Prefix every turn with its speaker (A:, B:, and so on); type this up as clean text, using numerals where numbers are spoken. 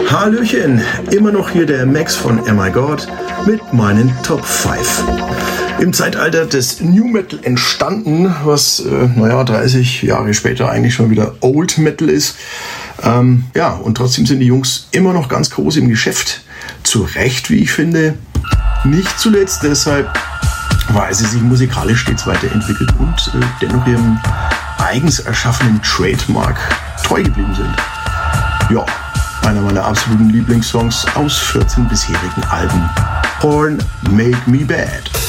A: Hallöchen, immer noch hier der Max von Oh My God mit meinen Top 5. Im Zeitalter des New Metal entstanden, was 30 Jahre später eigentlich schon wieder Old Metal ist. Und trotzdem sind die Jungs immer noch ganz groß im Geschäft. Zu Recht, wie ich finde. Nicht zuletzt deshalb, weil sie sich musikalisch stets weiterentwickelt und dennoch ihrem eigens erschaffenen Trademark treu geblieben sind. Ja, einer meiner absoluten Lieblingssongs aus 14 bisherigen Alben. Porn Make Me Bad.